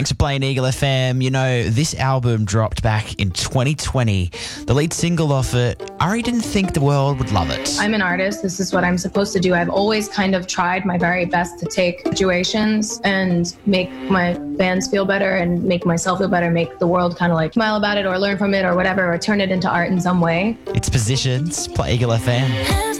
Thanks for playing Eagle FM. You know, this album dropped back in 2020. The lead single off it, Ari didn't think the world would love it. I'm an artist. This is what I'm supposed to do. I've always kind of tried my very best to take situations and make my fans feel better and make myself feel better, make the world kind of like smile about it or learn from it or whatever, or turn it into art in some way. It's Positions. Play Eagle FM.